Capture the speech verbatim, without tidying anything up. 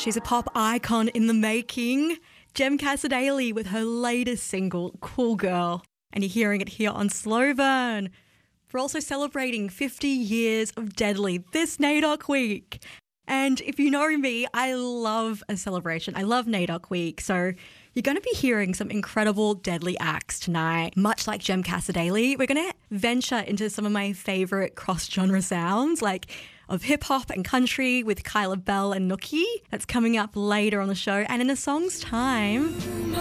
She's a pop icon in the making. Jem Cassar-Daley with her latest single, Cool Girl. And you're hearing it here on Slow Burn. We're also celebrating fifty years of Deadly this NAIDOC week. And if you know me, I love a celebration. I love NAIDOC week. So you're going to be hearing some incredible Deadly acts tonight. Much like Jem Cassar-Daley, we're going to venture into some of my favourite cross-genre sounds, like of hip-hop and country with Kyla Bell and Nookie. That's coming up later on the show. And in a song's time,